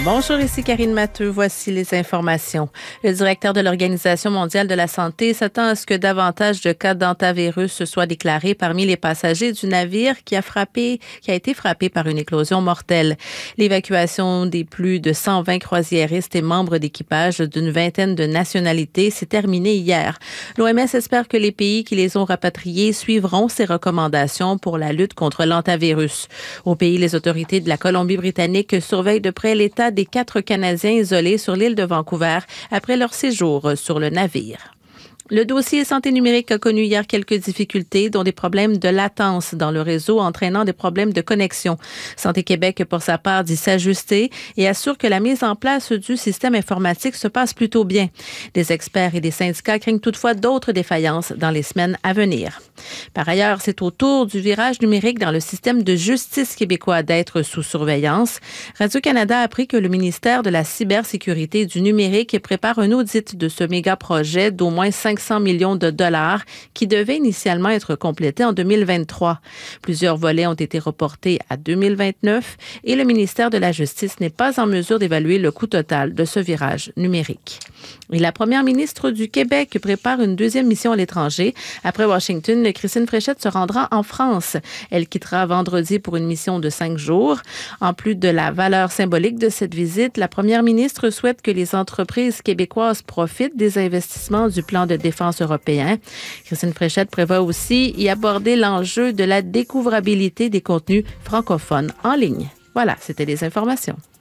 Bonjour, ici Karine Matteux. Voici les informations. Le directeur de l'Organisation mondiale de la santé s'attend à ce que davantage de cas d'hantavirus se soient déclarés parmi les passagers du navire qui a été frappé par une éclosion mortelle. L'évacuation des plus de 120 croisiéristes et membres d'équipage d'une vingtaine de nationalités s'est terminée hier. L'OMS espère que les pays qui les ont rapatriés suivront ces recommandations pour la lutte contre l'hantavirus. Au pays, les autorités de la Colombie-Britannique surveillent de près l'état des 4 Canadiens isolés sur l'île de Vancouver après leur séjour sur le navire. Le dossier santé numérique a connu hier quelques difficultés, dont des problèmes de latence dans le réseau entraînant des problèmes de connexion. Santé Québec, pour sa part, dit s'ajuster et assure que la mise en place du système informatique se passe plutôt bien. Des experts et des syndicats craignent toutefois d'autres défaillances dans les semaines à venir. Par ailleurs, c'est au tour du virage numérique dans le système de justice québécois d'être sous surveillance. Radio-Canada a appris que le ministère de la Cybersécurité et du numérique prépare un audit de ce méga-projet d'au moins 500 millions de dollars qui devait initialement être complété en 2023. Plusieurs volets ont été reportés à 2029 et le ministère de la Justice n'est pas en mesure d'évaluer le coût total de ce virage numérique. Et la première ministre du Québec prépare une deuxième mission à l'étranger. Après Washington, Christine Fréchette se rendra en France. Elle quittera vendredi pour une mission de 5 jours. En plus de la valeur symbolique de cette visite, la première ministre souhaite que les entreprises québécoises profitent des investissements du plan de défense européen. Christine Fréchette prévoit aussi y aborder l'enjeu de la découvrabilité des contenus francophones en ligne. Voilà, c'était les informations.